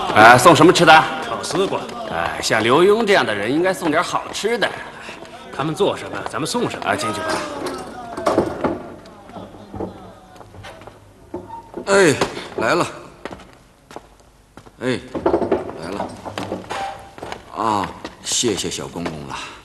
送什么吃的？ 炒丝瓜。 像刘墉这样的人应该送点好吃的。 他们做什么，咱们送什么。 进去吧。 哎，来了。哎，来了。啊，谢谢小公公了。